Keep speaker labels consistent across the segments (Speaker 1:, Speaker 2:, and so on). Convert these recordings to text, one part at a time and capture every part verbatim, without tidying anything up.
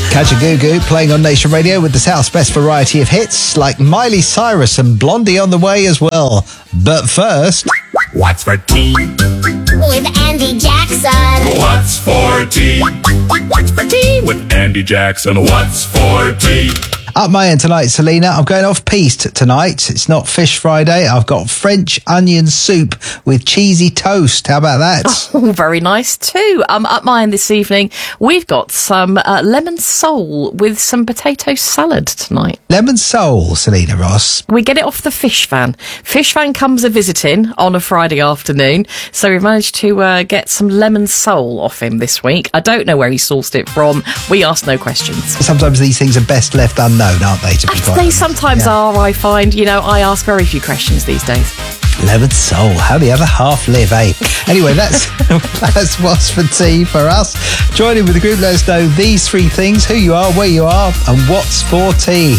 Speaker 1: Kajagoogoo playing on Nation Radio with the South's best variety of hits like Miley Cyrus and Blondie on the way as well. But first...
Speaker 2: What's for tea?
Speaker 3: With Andy Jackson.
Speaker 2: What's for tea? What's for tea? With Andy Jackson. What's for tea?
Speaker 1: Up my end tonight, Selena. I'm going off-piste tonight. It's not Fish Friday. I've got French onion soup with cheesy toast. How about that?
Speaker 4: Oh, very nice too. Um, up my end this evening, we've got some uh, lemon sole with some potato salad tonight.
Speaker 1: Lemon sole, Selena Ross.
Speaker 4: We get it off the Fish Van. Fish Van comes a-visiting on a Friday afternoon, so we've managed to uh, get some lemon sole off him this week. I don't know where he sourced it from. We asked no questions.
Speaker 1: Sometimes these things are best left unknown. Known, aren't they? To be quite
Speaker 4: they
Speaker 1: honest.
Speaker 4: sometimes yeah. are, I find. You know, I ask very few questions these days.
Speaker 1: Lemon soul, how the other half live, eh? Anyway, that's that's what's for tea for us. Join in with the group, let us know these three things: who you are, where you are, and what's for tea.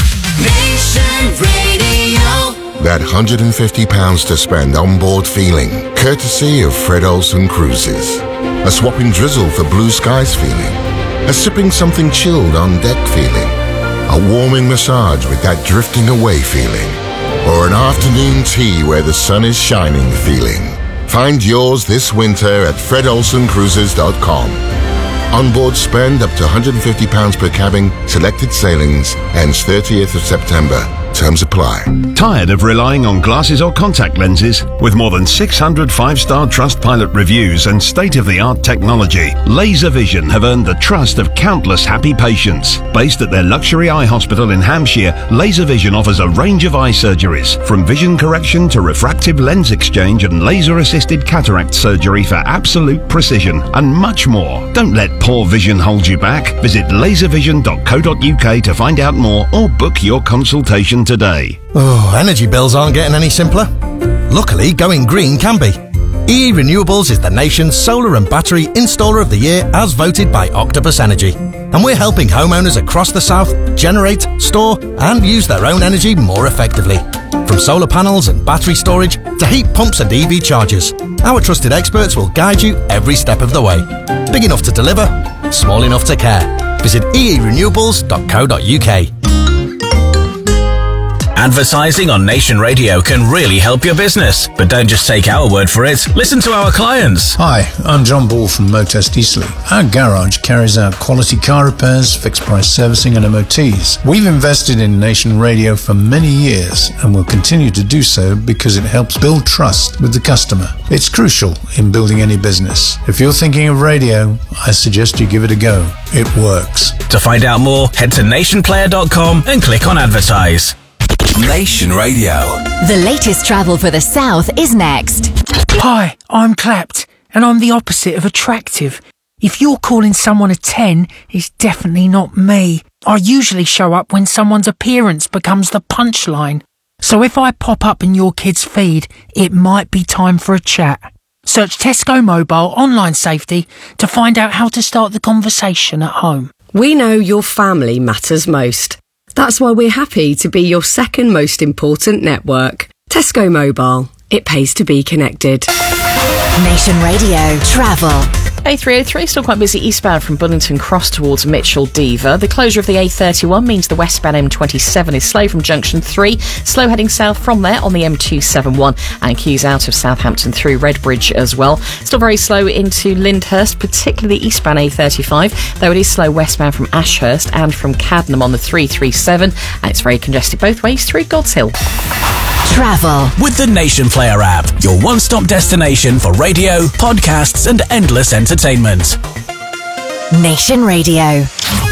Speaker 5: Nation Radio.
Speaker 6: That one hundred fifty pounds to spend on board feeling, courtesy of Fred Olsen Cruises. A swapping drizzle for blue skies feeling. A sipping something chilled on deck feeling. A warming massage with that drifting away feeling. Or an afternoon tea where the sun is shining feeling. Find yours this winter at fred olsen cruises dot com. Onboard spend up to one hundred fifty pounds per cabin. Selected sailings. Ends thirtieth of September. Terms apply.
Speaker 7: Tired of relying on glasses or contact lenses? With more than six hundred five-star Trustpilot reviews and state-of-the-art technology, Laser Vision have earned the trust of countless happy patients. Based at their luxury eye hospital in Hampshire, Laser Vision offers a range of eye surgeries, from vision correction to refractive lens exchange and laser-assisted cataract surgery for absolute precision, and much more. Don't let poor vision hold you back. Visit laser vision dot co dot uk to find out more or book your consultation today.
Speaker 8: Oh, energy bills aren't getting any simpler. Luckily, going green can be. E E Renewables is the nation's solar and battery installer of the year as voted by Octopus Energy. And we're helping homeowners across the south generate, store and use their own energy more effectively. From solar panels and battery storage to heat pumps and E V chargers, our trusted experts will guide you every step of the way. Big enough to deliver, small enough to care. Visit e e renewables dot co dot uk.
Speaker 9: Advertising on Nation Radio can really help your business. But don't just take our word for it. Listen to our clients.
Speaker 10: Hi, I'm John Ball from Motest Eastleigh. Our garage carries out quality car repairs, fixed price servicing and M O Ts. We've invested in Nation Radio for many years and will continue to do so because it helps build trust with the customer. It's crucial in building any business. If you're thinking of radio, I suggest you give it a go. It works.
Speaker 9: To find out more, head to nation player dot com and click on advertise.
Speaker 5: Nation Radio.
Speaker 11: The latest travel for the South is next.
Speaker 12: Hi, I'm Clapped, and I'm the opposite of attractive. If you're calling someone a ten, it's definitely not me. I usually show up when someone's appearance becomes the punchline. So if I pop up in your kid's feed, it might be time for a chat. Search Tesco Mobile Online Safety to find out how to start the conversation at home.
Speaker 13: We know your family matters most. That's why we're happy to be your second most important network. Tesco Mobile. It pays to be connected.
Speaker 11: Nation Radio Travel.
Speaker 4: A three oh three still quite busy eastbound from Bullington Cross towards Mitchell Diva. The closure of the A thirty-one means the westbound M twenty-seven is slow from Junction three, slow heading south from there on the M two seventy-one, and queues out of Southampton through Redbridge as well. Still very slow into Lyndhurst, particularly the eastbound A thirty-five, though it is slow westbound from Ashurst and from Cadnam on the three thirty-seven, and it's very congested both ways through God's Hill.
Speaker 11: Travel
Speaker 9: with the Nation Player app, your one-stop destination for radio, podcasts and endless entertainment.
Speaker 11: Nation Radio.